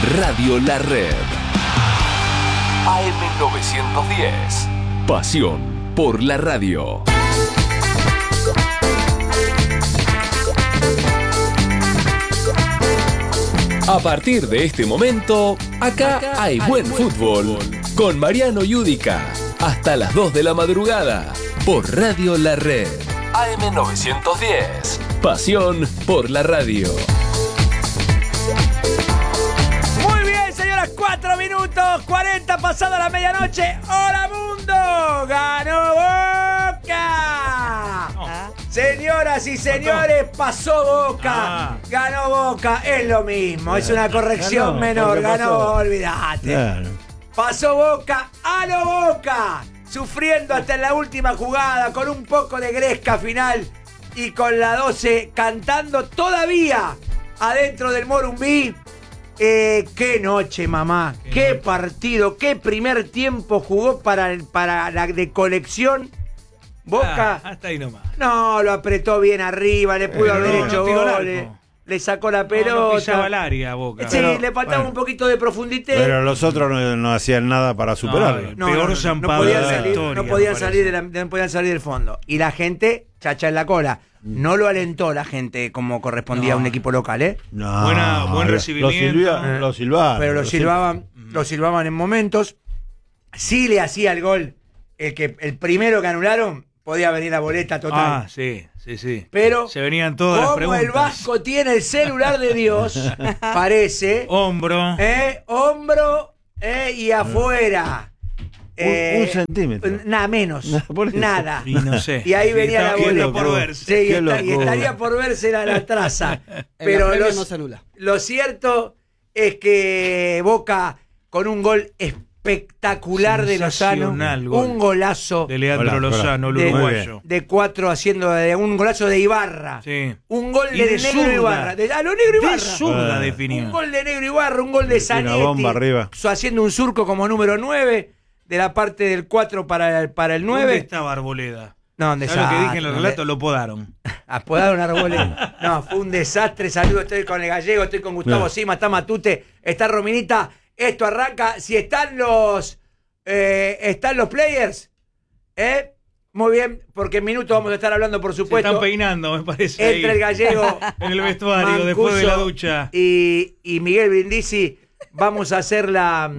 Radio La Red. AM910. Pasión por la radio. A partir de este momento, acá hay buen fútbol. Con Mariano Yudica. Hasta las 2 de la madrugada. Por Radio La Red. AM910. Pasión por la radio. Muy bien, señoras, 4 minutos, 40 pasada la medianoche. ¡Hola, mundo! ¡Ganó Boca! Señoras y señores, pasó Boca. Ganó Boca, es lo mismo. Es una corrección menor. Ganó, olvídate. Claro. Pasó Boca a lo Boca. Sufriendo hasta en la última jugada, con un poco de gresca final y con la 12 cantando todavía adentro del Morumbí. Qué noche, mamá. Qué partido, qué primer tiempo jugó para la de colección. Boca. Hasta ahí nomás. No, lo apretó bien arriba, le pudo haber no, hecho tiró el goles. arco. Le sacó la No pelota. pisaba el área, Boca. Sí, Pero, le faltaba un poquito de profundidad. Pero los otros no hacían nada para superarlo. Peor zampado podían de la salir, historia, no podían me salir parece. no podían salir del fondo. Y la gente, chacha en la cola. No lo alentó la gente como correspondía a un equipo local, ¿eh? No, Buen recibimiento. Lo silbaban. Pero lo silbaban en momentos. Sí le hacía el gol. El primero que anularon podía venir a boleta total. Sí. Pero se venían todas las como preguntas. el Vasco tiene el celular de Dios, parece, Hombro. hombro y afuera. Un centímetro. Nada menos. Por eso. Nada. Y no sé. Y ahí venía la Está boleta. por verse. Sí, Qué y locura. estaría por verse la traza. Pero la previa no se anula. lo cierto es que Boca, con un gol espectacular de Lozano, Sensacional gol. un golazo De Leandro Hola, Lozano, el hola. Muy uruguayo. de 4 haciendo un golazo de Ibarra. Sí. Un gol Y de de Negro zurda. Ibarra. A lo Negro Ibarra. De zurda Ah. definió. Un gol de Negro Ibarra, un gol de Zanetti. Una bomba arriba. Haciendo un surco como número 9, de la parte del 4 para el ¿Dónde 9. estaba Arboleda? No, un ¿Sabes lo que desastre. dije en el relato? Lo podaron. Apodaron Arboleda. No, fue un desastre. Saludos, estoy con el Gallego, estoy con Gustavo Sima, está Matute, está Rominita. Esto arranca. Si están los players, muy bien, porque en minutos vamos a estar hablando, por Se supuesto. están peinando, me parece. Entre ahí. el Gallego En el vestuario, después de la ducha. y Miguel Brindisi, vamos a hacer la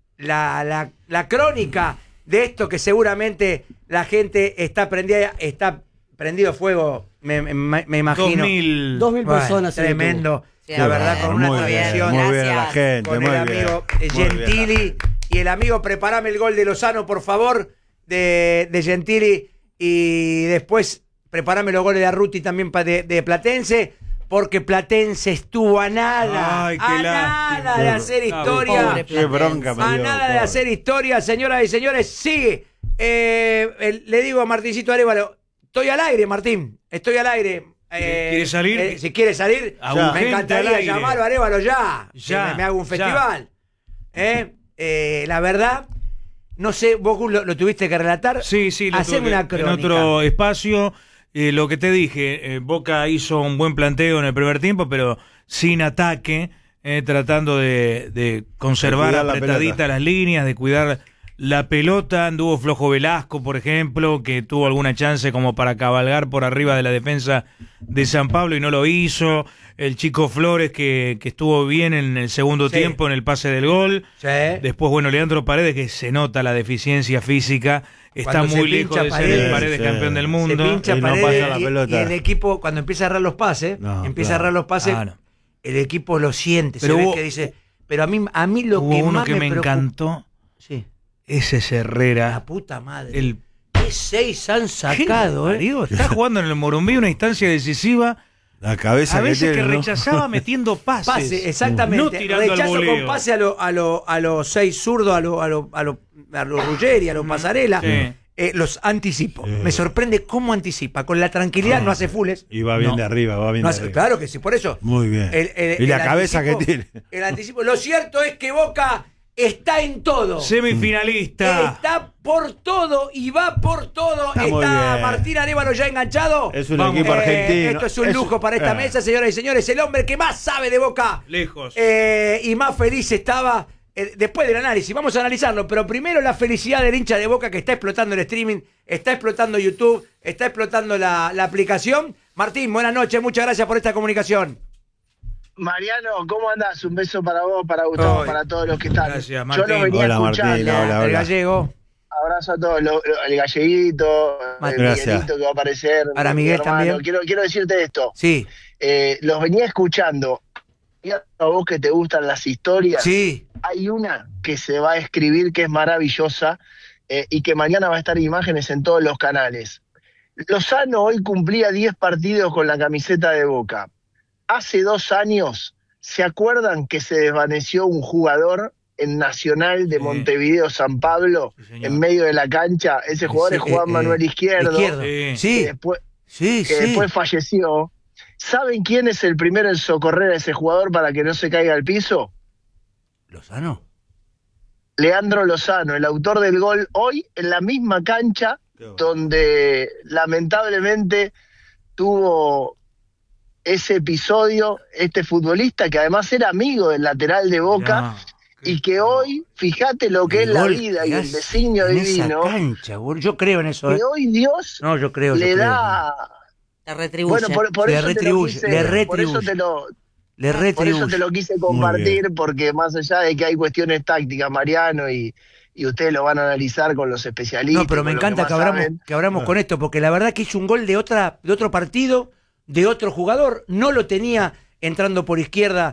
crónica de esto que seguramente la gente está prendido fuego, me imagino. 2000. 2.000 Bueno, personas. en tremendo, Sí, la verdad, bien, con una muy transmisión bien, muy bien a la Gracias. gente, con muy el bien. amigo Muy Gentili bien. y el amigo, preparame el gol de Lozano, por favor, de Gentili, y después preparame los goles de Arruti también de Platense, porque Platense estuvo a nada, Ay, qué a lástima. nada de hacer historia, Pobre Qué bronca me a dio, nada de pobre. hacer historia, señoras y señores. Sigue. Le digo a Martincito Arévalo, estoy al aire, Martín, estoy al aire. ¿Quiere salir? Si quiere salir, A me urgente al encantaría aire. llamarlo a Arévalo ya. Ya, Me hago un ya. festival. La verdad, no sé, vos lo tuviste que relatar. Sí, lo Haceme tuve una que- crónica. En otro espacio, lo que te dije, Boca hizo un buen planteo en el primer tiempo, pero sin ataque, tratando de conservar cuidar la apretaditas pelota. las líneas, de cuidar la pelota. Anduvo flojo Velasco, por ejemplo, que tuvo alguna chance como para cabalgar por arriba de la defensa de San Pablo y no lo hizo. El chico Flores, que estuvo bien en el segundo Sí. tiempo en el pase del gol. Sí. Después, bueno, Leandro Paredes, que se nota la deficiencia física, está Cuando se muy lejos pincha de ser el Paredes, Paredes sí. campeón del Se mundo. pincha Y no Paredes pasa la y pelota. el equipo, cuando empieza a errar los pases, No, empieza claro. a errar los pases, Ah, no. el equipo lo siente. Pero se ve hubo- que dice, pero a mí lo Hubo que uno más que me preocupa- encantó, Sí, ese es Herrera. la puta madre. El ¿Qué 6 han sacado, Mario, está jugando en el Morumbí una instancia decisiva, La cabeza a veces que tiene, ¿no? rechazaba metiendo pases. Pase, exactamente. No tirando al Rechazo voleo. con pase a los 6 zurdos, a los Ruggeri, a los Pasarela. Sí. Los anticipo. Me sorprende cómo anticipa. Con la tranquilidad, no hace fules. Y va bien No. de arriba, va bien No de hace- arriba. claro que sí, por eso. Muy bien. Y la cabeza que tiene. El anticipo. Lo cierto es que Boca está en todo. Semifinalista. Está por todo y va por todo. Está muy Está bien. Martín Arévalo ya enganchado. Es un equipo argentino. Esto es un lujo para esta mesa, señoras y señores. El hombre que más sabe de Boca. Lejos. Y más feliz estaba después del análisis. Vamos a analizarlo, pero primero la felicidad del hincha de Boca que está explotando el streaming, está explotando YouTube, está explotando la aplicación. Martín, buenas noches, muchas gracias por esta comunicación. Mariano, ¿cómo andás? Un beso para vos, para Gustavo, para todos los que están. Gracias, Yo Martín. lo venía Hola, escuchando. Martín, hola. El gallego. Abrazo a todos, el galleguito, el Gracias. Miguelito que va a aparecer. Para mi Miguel hermano. también. Quiero decirte esto. Sí, Los venía escuchando. Y a vos que te gustan las historias, sí. hay una que se va a escribir que es maravillosa y que mañana va a estar imágenes en todos los canales. Lozano hoy cumplía 10 partidos con la camiseta de Boca. Hace 2 años, ¿se acuerdan que se desvaneció un jugador en Nacional de Sí. Montevideo, San Pablo, Sí, señor. en medio de la cancha? Ese jugador es Juan Manuel Izquierdo, Sí, que después, sí, que después falleció. ¿Saben quién es el primero en socorrer a ese jugador para que no se caiga al piso? ¿Lozano? Leandro Lozano, el autor del gol hoy en la misma cancha donde lamentablemente tuvo ese episodio este futbolista que además era amigo del lateral de Boca No, y que hoy, fíjate lo que es la vida y el designio divino, Cancha, yo creo en eso. que hoy Dios No, yo creo. le yo creo. da... Te retribuye. Bueno, por Le eso te lo retribuye, quise, le por eso retribuye. te lo... Le Por retribuye. eso te lo quise compartir, porque más allá de que hay cuestiones tácticas, Mariano, y ustedes lo van a analizar con los especialistas. No, pero me con los encanta más que abramos, saben. que abramos con esto, porque la verdad que hizo un gol de otro partido, de otro jugador, no lo tenía entrando por izquierda,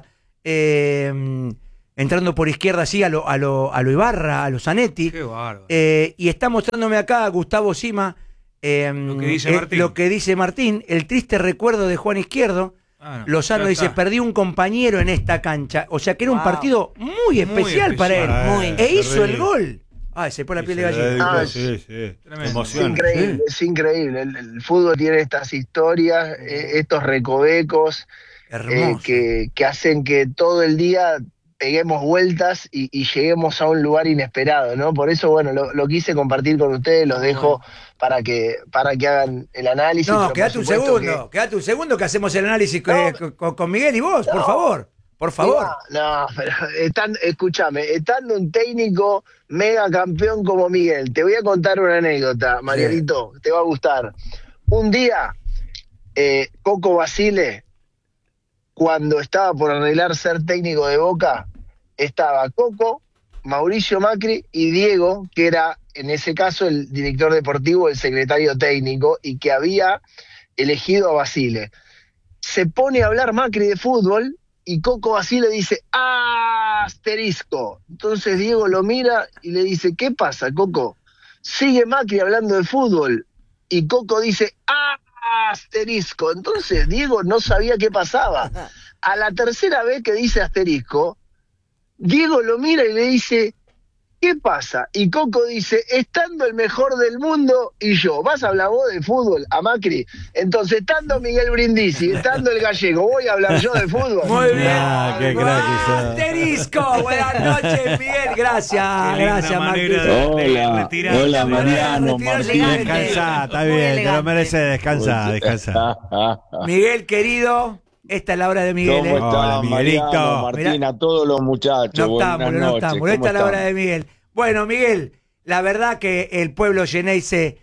así a lo Ibarra, a lo Zanetti. Qué bárbaro. Y está mostrándome acá Gustavo Sima Lo que dice Martín. lo que dice Martín, el triste recuerdo de Juan Izquierdo. Ah, no, Lozano ya dice, está. perdí un compañero en esta cancha. O sea que era un Wow. partido muy especial para él. especial. Muy. E hizo el Terrible. gol. Ay, se pone la piel de gallina. Ah, Sí, sí. Tremendo. Es Emoción. increíble, es increíble. El fútbol tiene estas historias, estos recovecos Hermoso. que hacen que todo el día peguemos vueltas y lleguemos a un lugar inesperado, ¿no? Por eso, bueno, lo quise compartir con ustedes, los dejo para que hagan el análisis. No, pero por quédate un supuesto segundo, quédate un segundo que hacemos el análisis No. con Miguel y vos, por No. favor. Por favor. No, pero escúchame, estando un técnico mega campeón como Miguel, te voy a contar una anécdota, Marianito, te va a gustar. Un día, Coco Basile, cuando estaba por arreglar ser técnico de Boca, estaba Coco, Mauricio Macri y Diego, que era en ese caso el director deportivo, el secretario técnico, y que había elegido a Basile. Se pone a hablar Macri de fútbol y Coco Basile dice asterisco. Entonces Diego lo mira y le dice, ¿qué pasa, Coco? Sigue Macri hablando de fútbol y Coco dice asterisco. Entonces Diego no sabía qué pasaba. A la tercera vez que dice asterisco, Diego lo mira y le dice, ¿qué pasa? Y Coco dice, estando el mejor del mundo y yo, ¿vas a hablar vos de fútbol a Macri? Entonces, estando Miguel Brindisi, estando el gallego, ¿voy a hablar yo de fútbol? Muy bien. Ah, qué crack que sos. Asterisco. Buenas noches, Miguel. Gracias. Qué linda Gracias, manera Martín. de retirar. Hola Mariano, Retirarse Martín. elegante. Descansa, está Muy bien, te lo elegante. mereces, descansa. Miguel, querido, esta es la hora de Miguel. ¿Cómo Hola, estás, Miguelito. Mariano, Martín, a todos los muchachos? Buenas Noctámbulo, noches. noctámbulo. Esta ¿Cómo es la hora están? de Miguel. Bueno, Miguel, la verdad que el pueblo Geneise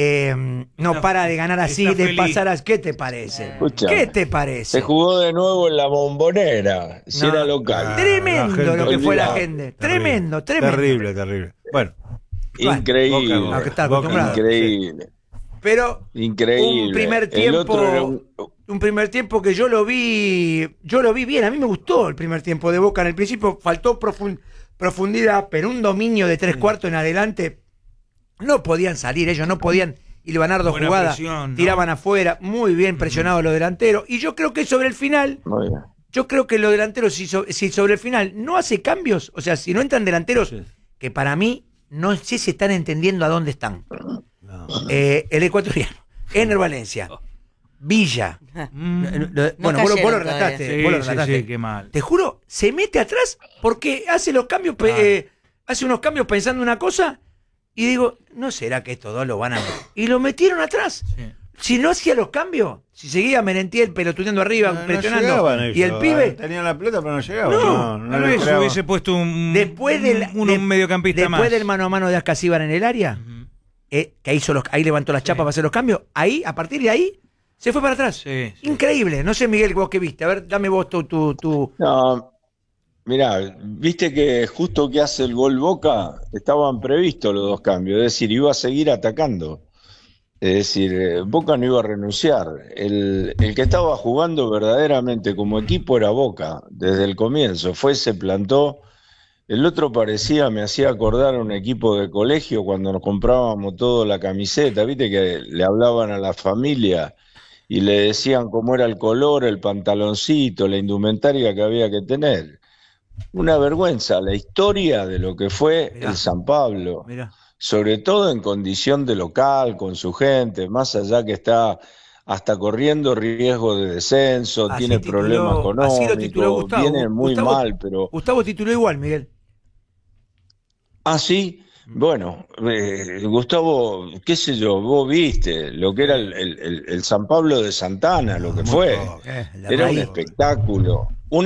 no para de ganar así, está de feliz. pasar a... ¿Qué te parece? Escucha, ¿Qué te Se parece? jugó de nuevo en la Bombonera, si No. era local. Tremendo La gente- lo que fue la Olvidado. gente. Tremendo, tremendo. Terrible. Bueno, Increíble. Boca, Hay que estar Boca. acostumbrado. Increíble. Pero Increíble. un primer El tiempo, otro era un primer tiempo que yo lo vi bien. A mí me gustó el primer tiempo de Boca. En el principio faltó profundidad, pero un dominio de 3/4 en adelante no podían salir, ellos no podían hilvanar dos Buena jugadas, presión, ¿no? tiraban afuera, muy bien presionados los delanteros. Y yo creo que sobre el final, Muy bien. yo creo que los delanteros, si sobre el final no hace cambios, o sea, si no entran delanteros, Sí. que para mí no sé si están entendiendo a dónde están. no. El ecuatoriano, Ener Valencia, Villa. Bueno, vos lo relataste. Sí, vos lo relataste. sí, qué mal. Te juro, se mete atrás porque hace los cambios, hace unos cambios pensando una cosa y digo, ¿no será que estos dos lo van a meter? Y lo metieron atrás. Sí. Si no hacía los cambios, si seguía Merentiel pelotuneando arriba, presionando, llegaban ellos, y el pibe... tenían la pelota, pero no llegaban. Tal vez hubiese puesto un mediocampista más. Después del mano a mano de Ascasíbar en el área, que ahí levantó las chapas para hacer los cambios, ahí, a partir de ahí, se fue para atrás. Sí. Increíble. No sé, Miguel, vos qué viste. A ver, dame vos tu... No, mirá, viste que justo que hace el gol Boca, estaban previstos los dos cambios, es decir, iba a seguir atacando. Es decir, Boca no iba a renunciar. El que estaba jugando verdaderamente como equipo era Boca, desde el comienzo. Se plantó. El otro me hacía acordar a un equipo de colegio cuando nos comprábamos toda la camiseta, viste que le hablaban a la familia y le decían cómo era el color, el pantaloncito, la indumentaria que había que tener. Una vergüenza, la historia de lo que fue el San Pablo. Mirá. Sobre todo en condición de local, con su gente, más allá que está hasta corriendo riesgo de descenso, tiene problemas económicos, viene muy mal, pero... Gustavo tituló igual, Miguel. Ah, sí, bueno, Gustavo, qué sé yo, vos viste lo que era el San Pablo de Santana, lo que fue. Era un espectáculo,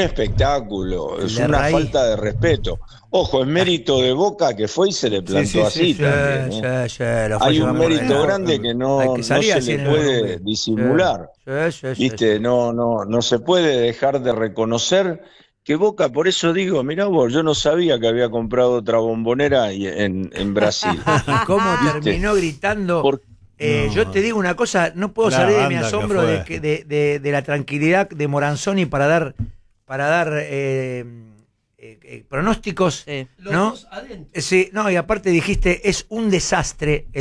es una falta de respeto. Ojo, es mérito de Boca que fue y se le plantó así también. Hay un mérito grande que no se le puede disimular. Viste, no se puede dejar de reconocer que Boca, por eso digo, mirá vos, yo no sabía que había comprado otra bombonera en Brasil. ¿Y cómo terminó gritando? Yo te digo una cosa, no puedo salir de mi asombro de la tranquilidad de Moranzoni para dar pronósticos, ¿no? Sí, no, y aparte dijiste, es un desastre